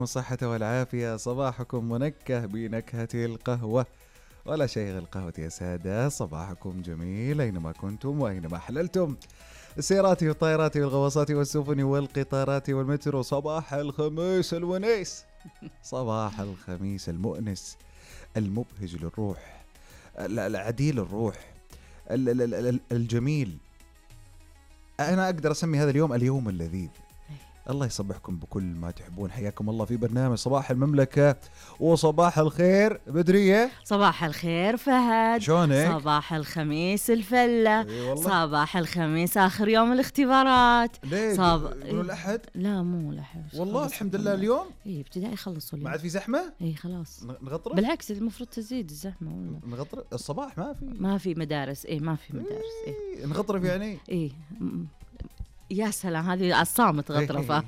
الصحة والعافية. صباحكم منكه بنكهة القهوة ولا شيء غير القهوة يا سادة. صباحكم جميل أينما كنتم وأينما حللتم. السيارات والطائرات والغواصات والسفن والقطارات والمترو. صباح الخميس الونيس، صباح الخميس المؤنس المبهج للروح، العديل الروح، الجميل. أنا أقدر أسمي هذا اليوم اللذيذ. الله يصبحكم بكل ما تحبون. حياكم الله في برنامج صباح المملكة. وصباح الخير بدرية. صباح الخير فهد. شلونك؟ صباح الخميس الفلة. والله. صباح الخميس آخر يوم الاختبارات. ليه؟ من الأحد؟ لا مو الأحد والله الحمد لله اليوم ابتدائي خلصوا اليوم. ما عاد في زحمة؟ خلاص نغطرة؟ بالعكس المفروض تزيد الزحمة والله. نغطرة الصباح ما في مدارس. ما في مدارس. نغطرة يعني؟ يا سلام، هذه الصامت غطرفة.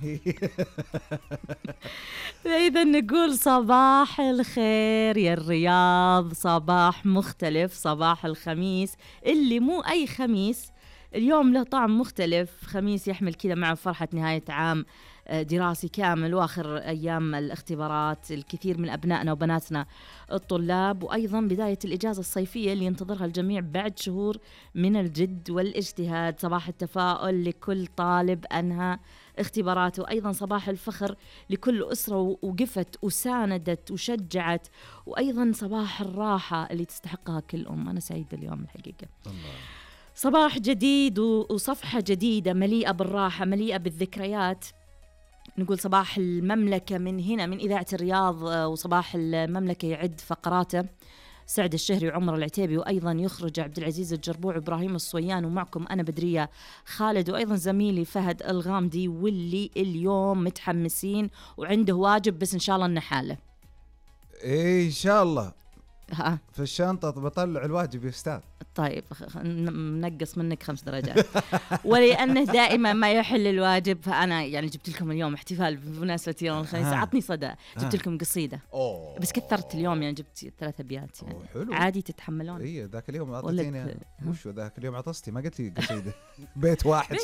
إذا نقول صباح الخير يا الرياض، صباح مختلف، صباح الخميس اللي مو أي خميس، اليوم له طعم مختلف. خميس يحمل كذا معه فرحة نهاية عام دراسي كامل وآخر أيام الاختبارات. الكثير من أبنائنا وبناتنا الطلاب، وأيضا بداية الإجازة الصيفية اللي ينتظرها الجميع بعد شهور من الجد والاجتهاد. صباح التفاؤل لكل طالب أنهى اختباراته، وأيضا صباح الفخر لكل أسرة وقفت وساندت وشجعت، وأيضا صباح الراحة اللي تستحقها كل أم. أنا سعيدة اليوم الحقيقة. الله. صباح جديد وصفحة جديدة مليئة بالراحة مليئة بالذكريات. نقول صباح المملكة من هنا من إذاعة الرياض، وصباح المملكة يعد فقراته سعد الشهري وعمر العتيبي، وأيضا يخرج عبد العزيز الجربوع وإبراهيم الصويان، ومعكم أنا بدرية خالد، وأيضا زميلي فهد الغامدي، واللي اليوم متحمسين وعنده واجب بس إن شاء الله نحاله. إن شاء الله. في الشنطة بطلع الواجب يا أستاذ. طيب منقص منك 5 درجات. ولأنه دائما ما يحل الواجب، فأنا يعني جبت لكم اليوم احتفال بمناسبة يوم الخميس. عطني صدى، جبت لكم قصيدة. بس كثرت اليوم يعني جبت 3 أبيات يعني. عادي تتحملون. إيه ذاك اليوم أعطيتيني وش ذاك اليوم عطستي ما قلت لي قصيدة. بيت واحد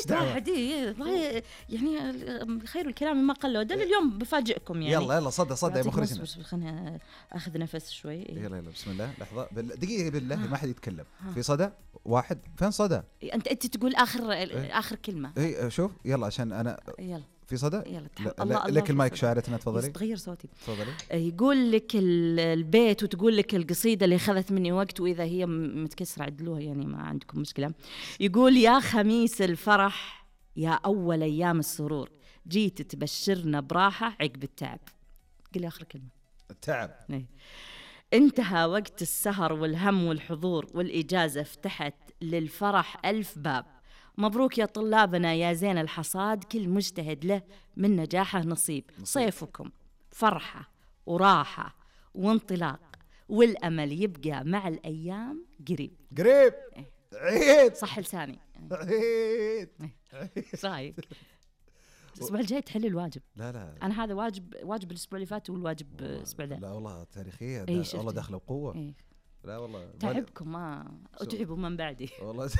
يعني خير الكلام ما قل. ده اليوم بفاجئكم يعني. يلا صدى يا مخرجنا. خلينا أخذ نفس شوي. يلا بسم الله. لحظة دقيقة بالله ما حد يتكلم. في صدى واحد. فين صدى؟ انت تقول اخر كلمه. شوف يلا عشان انا. يلا في صدى. الله لك المايك شاعرتنا تفضلي. تغير صوتي. تفضلي. يقول لك البيت وتقول لك القصيده اللي اخذت مني وقت، واذا هي متكسره عدلوها يعني ما عندكم مشكله. يقول يا خميس الفرح يا اول ايام السرور، جيت تبشرنا براحه عقب التعب. قل لي اخر كلمه. التعب. انتهى وقت السهر والهم والحضور، والإجازة فتحت للفرح 1000 باب. مبروك يا طلابنا يا زين الحصاد، كل مجتهد له من نجاحه نصيب. صيفكم فرحة وراحة وانطلاق، والأمل يبقى مع الأيام قريب. عيد صح لساني. عيد صايق. الأسبوع الجاي تحل الواجب. لا أنا هذا واجب الأسبوع اللي فات والواجب الأسبوع ده. لا والله تاريخية. والله داخله بقوة. لا والله تعبكم ما أتعبوا من بعدي. والله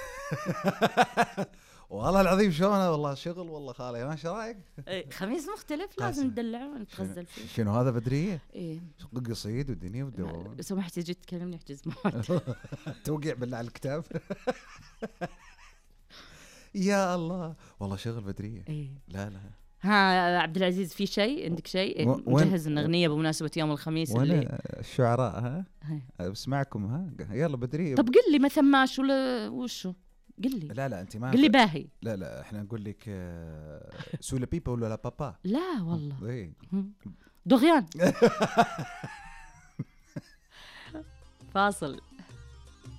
والله العظيم شلونه والله شغل والله خالي. ما شو رايك؟ خميس مختلف لازم ندلعه ونتغزل فيه. شنو هذا بدرية؟ قصيد والدنيا والدوام. سمحت تجي تكلمني احجز موعد. توقع بالله على الكتاب. يا الله والله شغل بدرية. لا ها عبد العزيز في شيء عندك شيء مجهز الأغنية بمناسبة يوم الخميس اللي الشعراء ها بسمعكم ها يلا بدرية. طب قل لي ما ثماش ولا وشو قل لي. لا انت ما قل لي باهي. لا احنا نقول لك سو لا بيبا ولا بابا. لا والله دغيان. فاصل.